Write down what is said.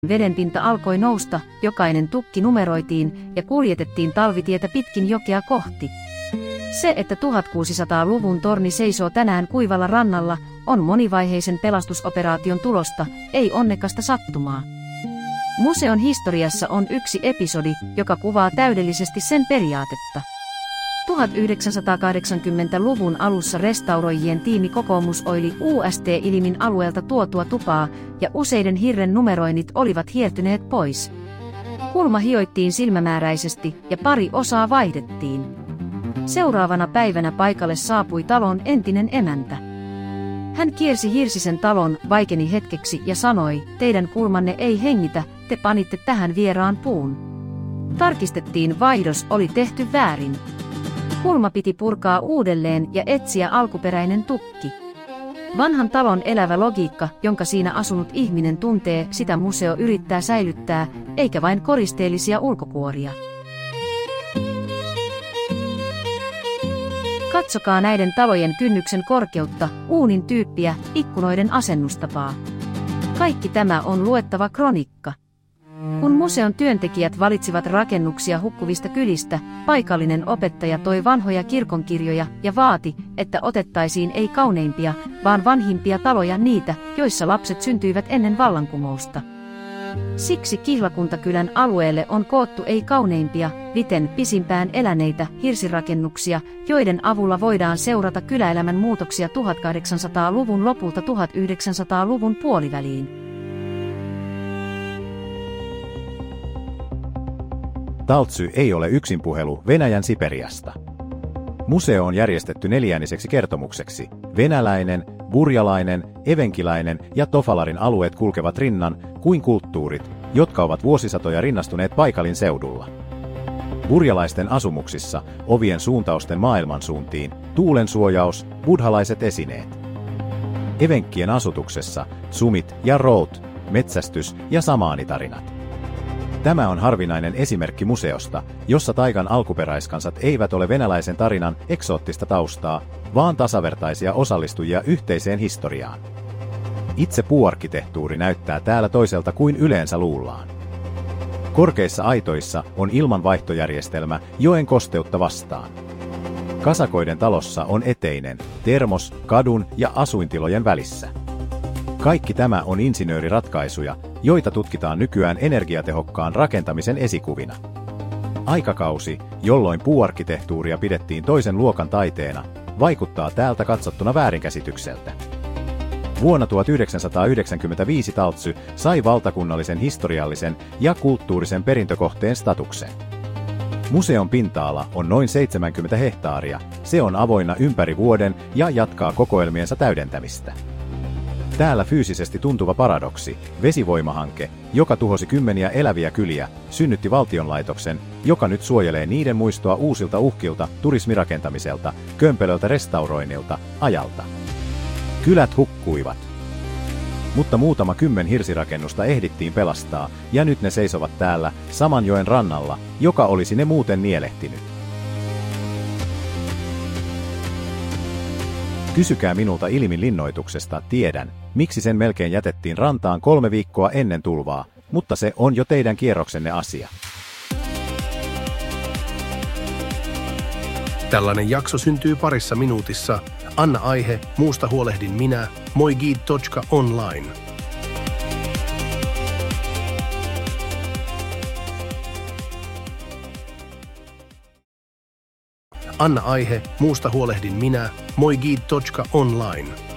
Vedenpinta alkoi nousta, jokainen tukki numeroitiin ja kuljetettiin talvitietä pitkin jokea kohti. Se, että 1600-luvun torni seisoo tänään kuivalla rannalla, on monivaiheisen pelastusoperaation tulosta, ei onnekasta sattumaa. Museon historiassa on yksi episodi, joka kuvaa täydellisesti sen periaatetta. 1980-luvun alussa restauroijien tiimi kokoomusoili UST-Ilimin alueelta tuotua tupaa, ja useiden hirren numeroinnit olivat hiertyneet pois. Kulma hioittiin silmämääräisesti ja pari osaa vaihdettiin. Seuraavana päivänä paikalle saapui talon entinen emäntä. Hän kiersi Hirsisen talon, vaikeni hetkeksi ja sanoi, teidän kulmanne ei hengitä, te panitte tähän vieraan puun. Tarkistettiin, vaihdos oli tehty väärin. Kulma piti purkaa uudelleen ja etsiä alkuperäinen tukki. Vanhan talon elävä logiikka, jonka siinä asunut ihminen tuntee, sitä museo yrittää säilyttää, eikä vain koristeellisia ulkokuoria. Katsokaa näiden talojen kynnyksen korkeutta, uunin tyyppiä, ikkunoiden asennustapaa. Kaikki tämä on luettava kronikka. Kun museon työntekijät valitsivat rakennuksia hukkuvista kylistä, paikallinen opettaja toi vanhoja kirkonkirjoja ja vaati, että otettaisiin ei kauneimpia, vaan vanhimpia taloja, niitä, joissa lapset syntyivät ennen vallankumousta. Siksi Kihlakuntakylän alueelle on koottu ei kauneimpia, viten pisimpään eläneitä hirsirakennuksia, joiden avulla voidaan seurata kyläelämän muutoksia 1800-luvun lopulta 1900-luvun puoliväliin. Taltsy ei ole yksinpuhelu Venäjän Siperiasta. Museo on järjestetty neljänniseksi kertomukseksi. Venäläinen, burjalainen, evenkiläinen ja Tofalarin alueet kulkevat rinnan kuin kulttuurit, jotka ovat vuosisatoja rinnastuneet paikalin seudulla. Burjalaisten asumuksissa ovien suuntausten maailmansuuntiin, tuulensuojaus, buddhalaiset esineet. Evenkkien asutuksessa sumit ja rout, metsästys ja samaanitarinat. Tämä on harvinainen esimerkki museosta, jossa taigan alkuperäiskansat eivät ole venäläisen tarinan eksoottista taustaa, vaan tasavertaisia osallistujia yhteiseen historiaan. Itse puuarkkitehtuuri näyttää täällä toiselta kuin yleensä luullaan. Korkeissa aitoissa on ilmanvaihtojärjestelmä joen kosteutta vastaan. Kasakoiden talossa on eteinen, termos, kadun ja asuintilojen välissä. Kaikki tämä on insinööriratkaisuja, joita tutkitaan nykyään energiatehokkaan rakentamisen esikuvina. Aikakausi, jolloin puuarkkitehtuuria pidettiin toisen luokan taiteena, vaikuttaa täältä katsottuna väärinkäsitykseltä. Vuonna 1995 Taltsy sai valtakunnallisen historiallisen ja kulttuurisen perintökohteen statuksen. Museon pinta-ala on noin 70 hehtaaria, se on avoinna ympäri vuoden ja jatkaa kokoelmiensa täydentämistä. Täällä fyysisesti tuntuva paradoksi, vesivoimahanke, joka tuhosi kymmeniä eläviä kyliä, synnytti valtionlaitoksen, joka nyt suojelee niiden muistoa uusilta uhkilta, turismirakentamiselta, kömpelöltä restauroinnilta, ajalta. Kylät hukkuivat. Mutta muutama kymmen hirsirakennusta ehdittiin pelastaa, ja nyt ne seisovat täällä, saman joen rannalla, joka olisi ne muuten nielehtinyt. Kysykää minulta Ilimin linnoituksesta, tiedän, miksi sen melkein jätettiin rantaan 3 viikkoa ennen tulvaa, mutta se on jo teidän kierroksenne asia. Tällainen jakso syntyy parissa minuutissa. Anna aihe, muusta huolehdin minä, moiguide.online. Anna aihe, muusta huolehdin minä, moiguide.online.